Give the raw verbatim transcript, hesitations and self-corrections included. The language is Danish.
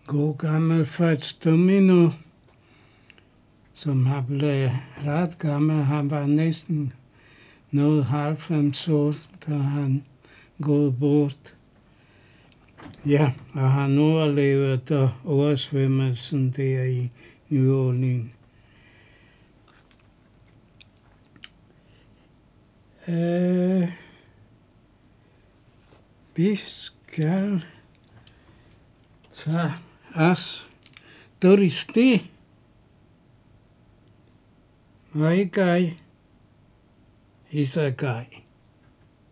god gammel Fritz Domino, som har blevet ret gammel. Han var næsten noget halvfems år, da han gået bort. Ja, og han overlevede oversvømmelsen der i New Orleans. Uh, vi skal tage os Doris D. Isekai. Isekai.